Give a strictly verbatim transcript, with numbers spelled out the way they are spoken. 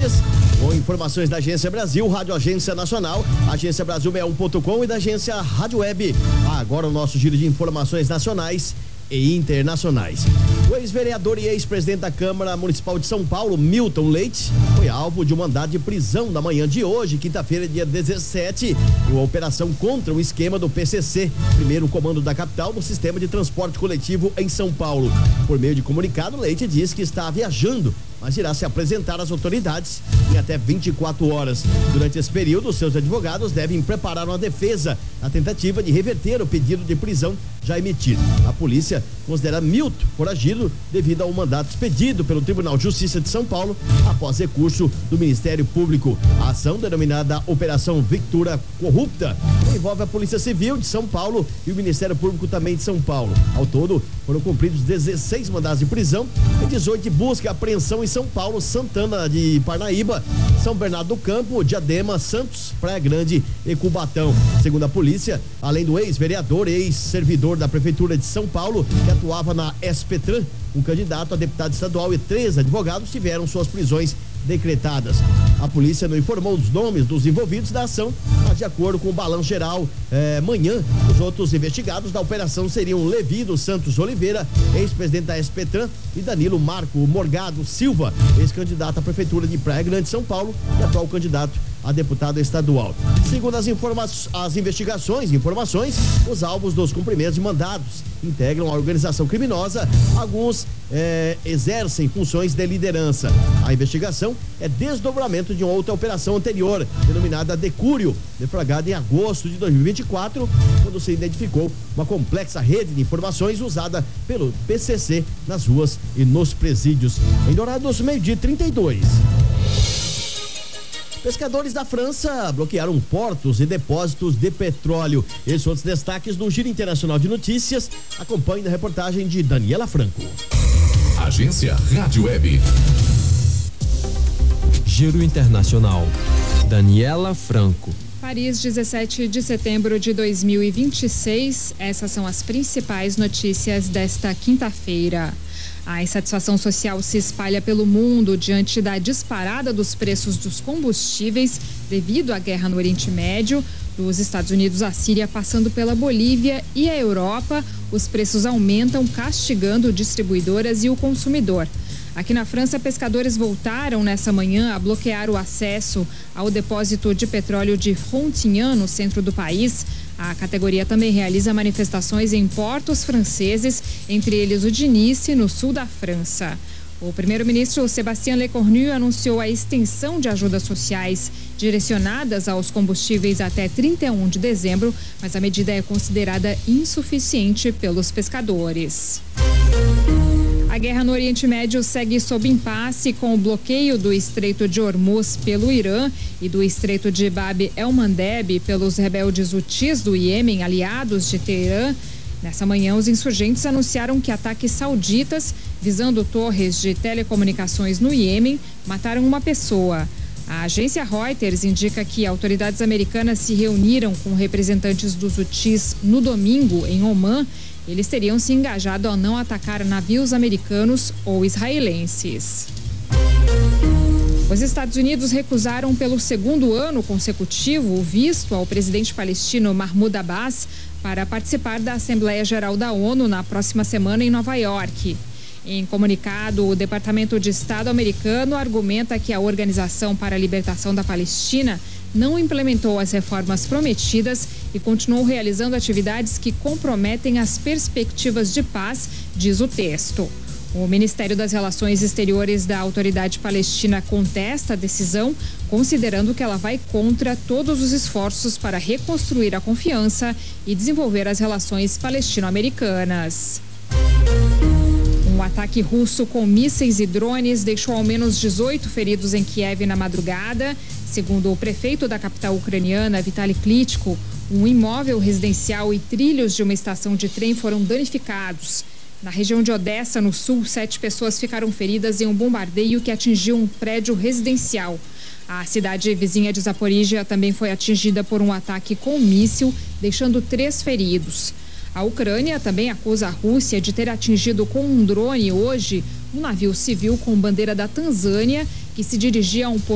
notícias com informações da Agência Brasil, Rádio Agência Nacional, Agência Brasil sessenta e um ponto com e da Agência Rádio Web. Agora o nosso giro de informações nacionais e internacionais. O ex-vereador e ex-presidente da Câmara Municipal de São Paulo, Milton Leite, foi alvo de um mandado de prisão na manhã de hoje, quinta-feira, dia dezessete, em uma operação contra o esquema do P C C, primeiro comando da capital no sistema de transporte coletivo em São Paulo. Por meio de comunicado, Leite diz que está viajando, mas irá se apresentar às autoridades em até vinte e quatro horas. Durante esse período, seus advogados devem preparar uma defesa na tentativa de reverter o pedido de prisão já emitido. A polícia considera Milton foragido devido ao mandato expedido pelo Tribunal de Justiça de São Paulo após recurso do Ministério Público. A ação, denominada Operação Victura Corrupta, envolve a Polícia Civil de São Paulo e o Ministério Público também de São Paulo. Ao todo, foram cumpridos dezesseis mandados de prisão e dezoito de busca e apreensão em São Paulo, Santana de Parnaíba, São Bernardo do Campo, Diadema, Santos, Praia Grande e Cubatão. Segundo a polícia, além do ex-vereador e ex-servidor da Prefeitura de São Paulo, que atuava na Espetran, um candidato a deputado estadual e três advogados tiveram suas prisões decretadas. A polícia não informou os nomes dos envolvidos da ação, mas de acordo com o balanço geral, eh, amanhã, os outros investigados da operação seriam Levi dos Santos Oliveira, ex-presidente da Espetran, e Danilo Marco Morgado Silva, ex-candidato à Prefeitura de Praia Grande, São Paulo, e atual candidato a deputado estadual. Segundo as, informações, as investigações e informações, os alvos dos cumprimentos de mandados integram a organização criminosa, alguns eh, exercem funções de liderança. A investigação é desdobramento de uma outra operação anterior, denominada Decúrio, deflagrada em agosto de dois mil e vinte e quatro, quando se identificou uma complexa rede de informações usada pelo P C C nas ruas e nos presídios. Em Dourados, meio-dia trinta e dois. Pescadores da França bloquearam portos e depósitos de petróleo. Esses são os destaques do Giro Internacional de Notícias. Acompanhe a reportagem de Daniela Franco. Agência Rádio Web. Giro Internacional. Daniela Franco. Paris, dezessete de setembro de dois mil e vinte e seis. Essas são as principais notícias desta quinta-feira. A insatisfação social se espalha pelo mundo diante da disparada dos preços dos combustíveis devido à guerra no Oriente Médio. Dos Estados Unidos à Síria, passando pela Bolívia e a Europa, os preços aumentam, castigando distribuidoras e o consumidor. Aqui na França, pescadores voltaram nessa manhã a bloquear o acesso ao depósito de petróleo de Frontignan, no centro do país. A categoria também realiza manifestações em portos franceses, entre eles o de Nice, no sul da França. O primeiro-ministro Sébastien Lecornu anunciou a extensão de ajudas sociais direcionadas aos combustíveis até trinta e um de dezembro, mas a medida é considerada insuficiente pelos pescadores. A guerra no Oriente Médio segue sob impasse, com o bloqueio do Estreito de Hormuz pelo Irã e do Estreito de Bab el-Mandeb pelos rebeldes hutis do Iêmen, aliados de Teherã. Nessa manhã, os insurgentes anunciaram que ataques sauditas visando torres de telecomunicações no Iêmen mataram uma pessoa. A agência Reuters indica que autoridades americanas se reuniram com representantes dos hutis no domingo em Omã. Eles teriam se engajado a não atacar navios americanos ou israelenses. Os Estados Unidos recusaram pelo segundo ano consecutivo o visto ao presidente palestino Mahmoud Abbas para participar da Assembleia Geral da ONU na próxima semana em Nova York. Em comunicado, o Departamento de Estado americano argumenta que a Organização para a Libertação da Palestina não implementou as reformas prometidas e continuou realizando atividades que comprometem as perspectivas de paz, diz o texto. O Ministério das Relações Exteriores da Autoridade Palestina contesta a decisão, considerando que ela vai contra todos os esforços para reconstruir a confiança e desenvolver as relações palestino-americanas. Um ataque russo com mísseis e drones deixou ao menos dezoito feridos em Kiev na madrugada. Segundo o prefeito da capital ucraniana, Vitaly Klitschko, um imóvel residencial e trilhos de uma estação de trem foram danificados. Na região de Odessa, no sul, sete pessoas ficaram feridas em um bombardeio que atingiu um prédio residencial. A cidade vizinha de Zaporíjia também foi atingida por um ataque com um míssil, deixando três feridos. A Ucrânia também acusa a Rússia de ter atingido com um drone hoje um navio civil com bandeira da Tanzânia que se dirigia a um porto